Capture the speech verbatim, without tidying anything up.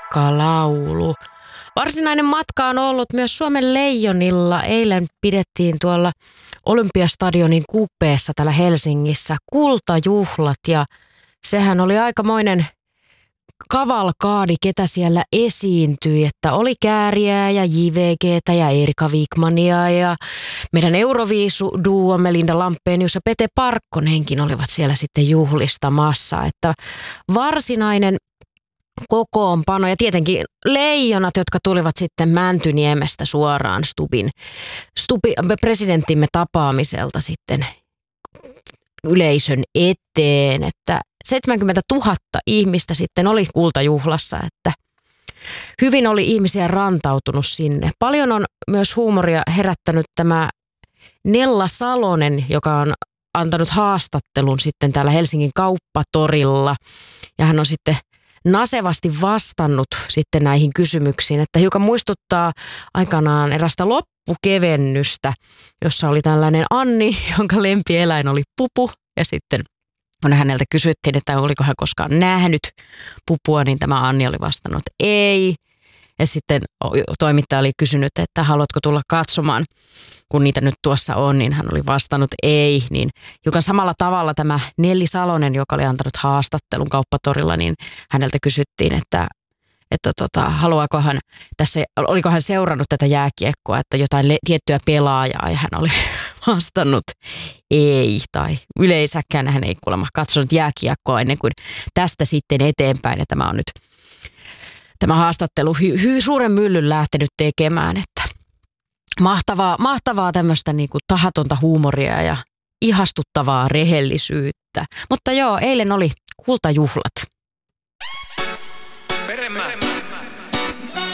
matkalaulu. Varsinainen matka on ollut myös Suomen Leijonilla. Eilen pidettiin tuolla Olympiastadionin kupeessa täällä Helsingissä kultajuhlat ja sehän oli aikamoinen kavalkaadi, ketä siellä esiintyi, että oli Kääriää ja J V G:tä ja Erika Wigmania ja meidän Euroviisu-duo Melinda Lampenius ja Pete Parkkonenkin olivat siellä sitten juhlistamassa, että varsinainen kokoonpano ja tietenkin leijonat, jotka tulivat sitten Mäntyniemestä suoraan Stubin, Stubin presidenttimme tapaamiselta sitten yleisön eteen, että seitsemänkymmentätuhatta ihmistä sitten oli kultajuhlassa, että hyvin oli ihmisiä rantautunut sinne. Paljon on myös huumoria herättänyt tämä Nella Salonen, joka on antanut haastattelun sitten täällä Helsingin kauppatorilla ja hän on sitten nasevasti vastannut sitten näihin kysymyksiin, että hiukan muistuttaa aikanaan erästä loppukevennystä, jossa oli tällainen Anni, jonka lempieläin oli pupu ja sitten kun häneltä kysyttiin, että oliko hän koskaan nähnyt pupua, niin tämä Anni oli vastannut ei. Ja sitten toimittaja oli kysynyt, että haluatko tulla katsomaan, kun niitä nyt tuossa on, niin hän oli vastannut ei. Niin hiukan samalla tavalla tämä Nelli Salonen, joka oli antanut haastattelun kauppatorilla, niin häneltä kysyttiin, että, että tota, haluaako hän, tässä, oliko hän seurannut tätä jääkiekkoa, että jotain le- tiettyä pelaajaa, ja hän oli vastannut ei, tai yleensäkään hän ei kuulemma katsonut jääkiekkoa ennen kuin tästä sitten eteenpäin, ja tämä on nyt tämä haastattelu hy- hy- suuren myllyn lähtenyt tekemään, että mahtavaa, mahtavaa tämmöistä niinku tahatonta huumoria ja ihastuttavaa rehellisyyttä. Mutta joo, eilen oli kultajuhlat. Peremä.